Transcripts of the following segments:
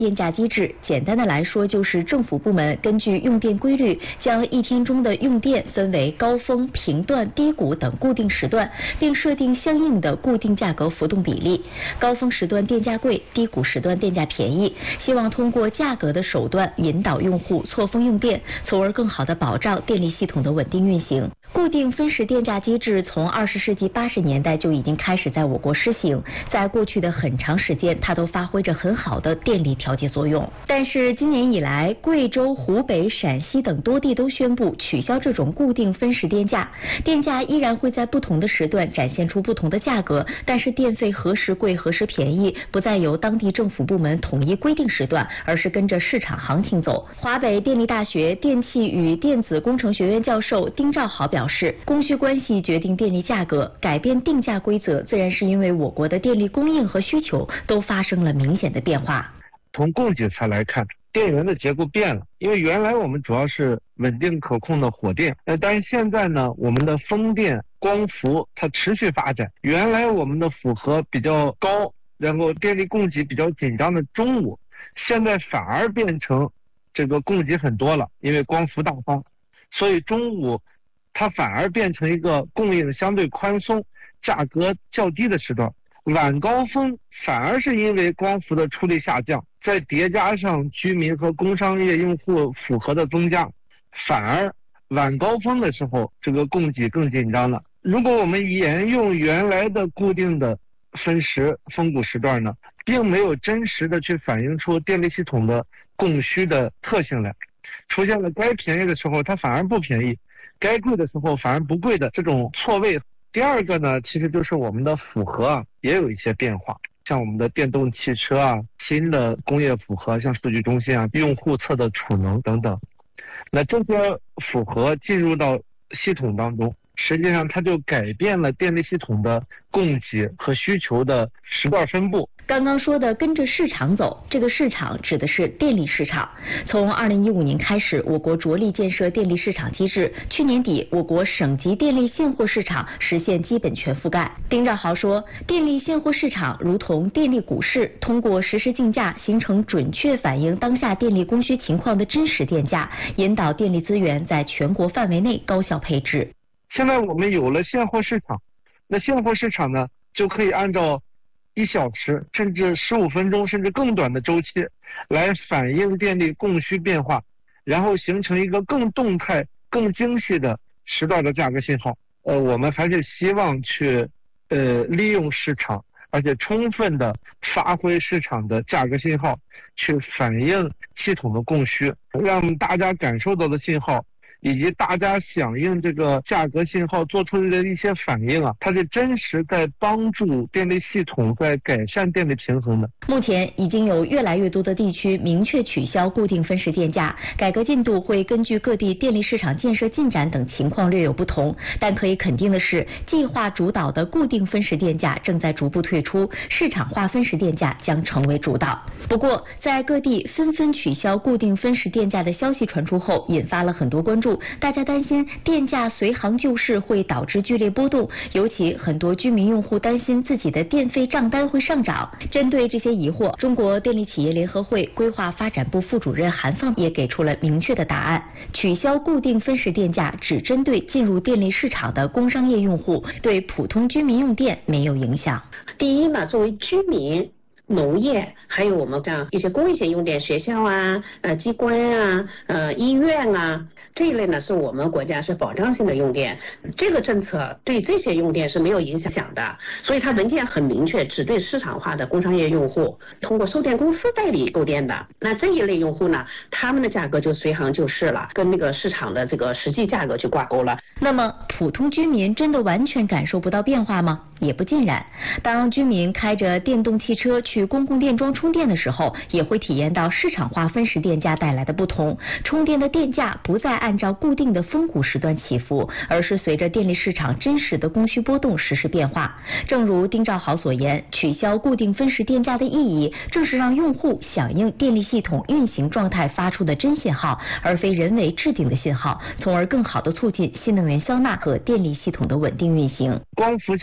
电价机制简单的来说，就是政府部门根据用电规律，将一天中的用电分为高峰、频段、低谷等固定时段，并设定相应的固定价格浮动比例。高峰时段电价贵，低谷时段电价便宜，希望通过价格的手段引导用户错峰用电，从而更好地保障电力系统的稳定运行。固定分时电价机制从20世纪80年代就已经开始在我国施行，在过去的很长时间，它都发挥着很好的电力调节作用。但是今年以来，贵州、湖北、陕西等多地都宣布取消这种固定分时电价，电价依然会在不同的时段展现出不同的价格，但是电费何时贵何时便宜，不再由当地政府部门统一规定时段，而是跟着市场行情走。华北电力大学电气与电子工程学院教授丁兆豪表示，供需关系决定电力价格，改变定价规则自然是因为我国的电力供应和需求都发生了明显的变化。 从供给侧来看，电源的结构变了，因为原来我们主要是稳定可控的火电，但是现在呢，我们的风电、光伏它持续发展，原来我们的负荷比较高，然后电力供给比较紧张的中午，现在反而变成这个供给很多了，因为光伏大发，所以中午它反而变成一个供应相对宽松、价格较低的时段。晚高峰反而是因为光伏的出力下降，再叠加上居民和工商业用户负荷的增加，反而晚高峰的时候这个供给更紧张了。如果我们沿用原来的固定的分时峰谷时段呢，并没有真实的去反映出电力系统的供需的特性来，出现了该便宜的时候它反而不便宜，该贵的时候反而不贵的这种错位。第二个呢，其实就是我们的负荷也有一些变化，像我们的电动汽车新的工业负荷，像数据中心用户侧的储能等等，那这些负荷进入到系统当中，实际上它就改变了电力系统的供给和需求的时段分布。 刚刚说的跟着市场走，这个市场指的是电力市场。从2015年开始，我国着力建设电力市场机制，去年底我国省级电力现货市场实现基本全覆盖。丁兆豪说，电力现货市场如同电力股市，通过实时竞价形成准确反映当下电力供需情况的真实电价，引导电力资源在全国范围内高效配置。 现在我们有了现货市场，那现货市场呢，就可以按照1小时甚至15分钟甚至更短的周期来反映电力供需变化，然后形成一个更动态、更精细的时段的价格信号。我们还是希望去利用市场，而且充分的发挥市场的价格信号，去反映系统的供需，让大家感受到的信号以及大家响应这个价格信号做出的一些反应它是真实在帮助电力系统在改善电力平衡的。 目前已经有越来越多的地区明确取消固定分时电价，改革进度会根据各地电力市场建设进展等情况略有不同，但可以肯定的是，计划主导的固定分时电价正在逐步退出，市场化分时电价将成为主导。不过，在各地纷纷取消固定分时电价的消息传出后，引发了很多关注。大家担心电价随行就市会导致剧烈波动，尤其很多居民用户担心自己的电费账单会上涨。针对这些疑惑，中国电力企业联合会规划发展部副主任韩放也给出了明确的答案：取消固定分时电价只针对进入电力市场的工商业用户，对普通居民用电没有影响。 第一呢，作为居民、农业，还有我们这样一些公益性用电，学校机关医院这一类呢，是我们国家是保障性的用电，这个政策对这些用电是没有影响的，所以它文件很明确，只对市场化的工商业用户，通过售电公司代理购电的，那这一类用户呢，他们的价格就随行就市了，跟那个市场的这个实际价格就挂钩了。 那么普通居民真的完全感受不到变化吗？也不尽然。当居民开着电动汽车去公共电桩充电的时候，也会体验到市场化分时电价带来的不同。充电的电价不再按照固定的峰谷时段起伏，而是随着电力市场真实的供需波动实时变化。正如丁兆豪所言，取消固定分时电价的意义，正是让用户响应电力系统运行状态发出的真信号，而非人为制定的信号，从而更好地促进新能源消纳和电力系统的稳定运行。 光伏现在一下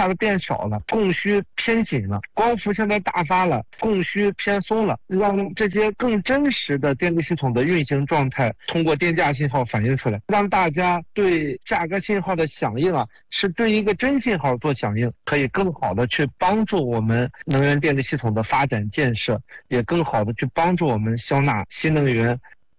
下子变少了，供需偏紧了，光伏现在大发了，供需偏松了，让这些更真实的电力系统的运行状态通过电价信号反映出来，让大家对价格信号的响应是对一个真信号做响应，可以更好的去帮助我们能源电力系统的发展建设，也更好的去帮助我们消纳新能源。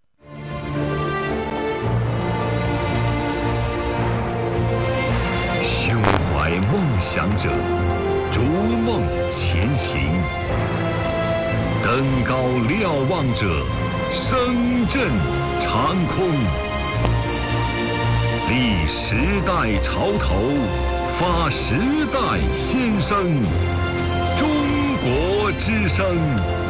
胸怀梦想者，逐梦前行；登高瞭望者，声震长空。立时代潮头，发时代先声。中国之声。